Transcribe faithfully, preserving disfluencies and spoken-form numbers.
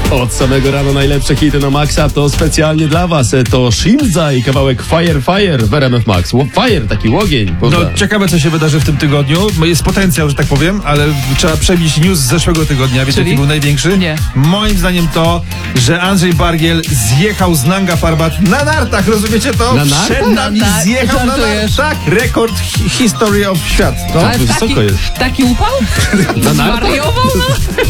Od samego rana najlepsze hity na Maxa to specjalnie dla was. To Shimza i kawałek Fire Fire w R M F Max. Fire, taki ogień. No ciekawe, co się wydarzy w tym tygodniu. Jest potencjał, że tak powiem, ale trzeba przebić news z zeszłego tygodnia. Wiecie, Czyli? jaki był największy? Nie. Moim zdaniem to, że Andrzej Bargiel zjechał z Nanga Parbat na nartach, rozumiecie to? Na nartach? Przed nami Na nar- zjechał na żartujesz? nartach. Tak, rekord hi- history of świat. No. Ale wysoko taki, jest. taki upał? Na nartach? Zwariował? No?